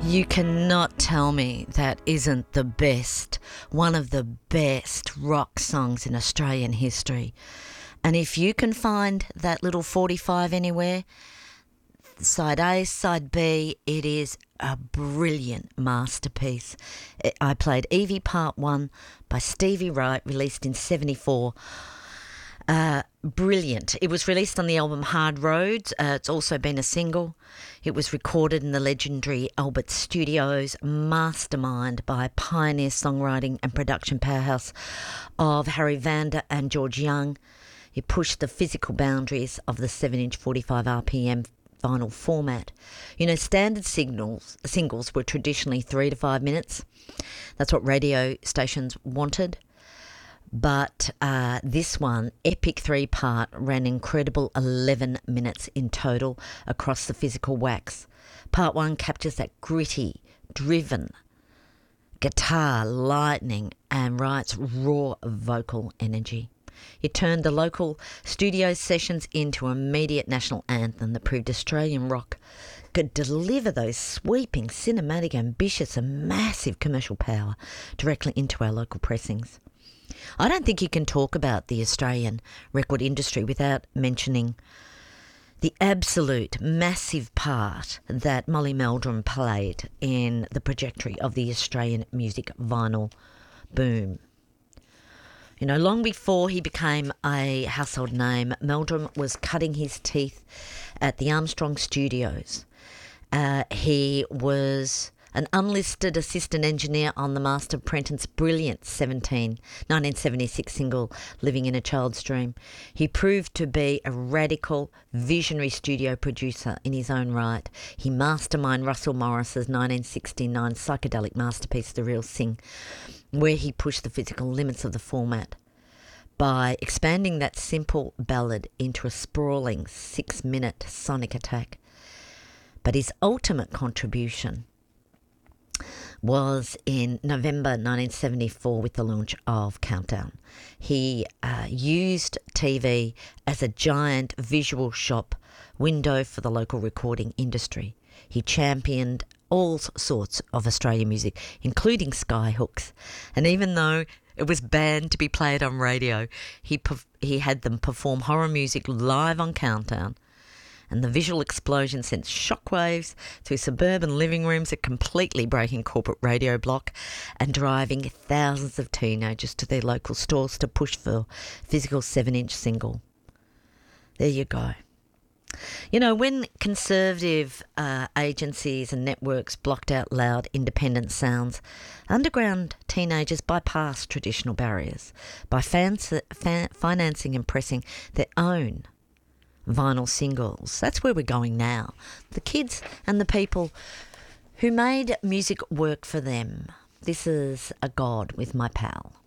You cannot tell me that isn't the best, one of the best rock songs in Australian history. And if you can find that little 45 anywhere, side A, side B, it is a brilliant masterpiece. I played Evie Part 1 by Stevie Wright, released in 1974. Brilliant. It was released on the album Hard Roads. It's also been a single. It was recorded in the legendary Albert Studios, mastermind by pioneer songwriting and production powerhouse of Harry Vanda and George Young. It pushed the physical boundaries of the 7-inch 45 RPM vinyl format. You know, standard singles were traditionally 3 to 5 minutes. That's what radio stations wanted. But this one, epic 3-part, ran an incredible 11 minutes in total across the physical wax. Part 1 captures that gritty, driven guitar lightning and Wright's raw vocal energy. It turned the local studio sessions into an immediate national anthem that proved Australian rock could deliver those sweeping, cinematic, ambitious and massive commercial power directly into our local pressings. I don't think you can talk about the Australian record industry without mentioning the absolute massive part that Molly Meldrum played in the trajectory of the Australian music vinyl boom. You know, long before he became a household name, Meldrum was cutting his teeth at the Armstrong Studios. He was an unlisted assistant engineer on the Master Prentice's brilliant 1976 single, Living in a Child's Dream. He proved to be a radical, visionary studio producer in his own right. He masterminded Russell Morris's 1969 psychedelic masterpiece, The Real Thing, where he pushed the physical limits of the format by expanding that simple ballad into a sprawling 6-minute sonic attack. But his ultimate contribution was in November 1974 with the launch of Countdown. He used TV as a giant visual shop window for the local recording industry. He championed all sorts of Australian music, including skyhooks. And even though it was banned to be played on radio, he had them perform horror music live on Countdown. And the visual explosion sent shockwaves through suburban living rooms, completely breaking corporate radio block and driving thousands of teenagers to their local stores to push for physical 7-inch single. There you go. You know, when conservative agencies and networks blocked out loud independent sounds, underground teenagers bypassed traditional barriers by financing and pressing their own vinyl singles. That's where we're going now. The kids and the people who made music work for them. This is A God with My Pal.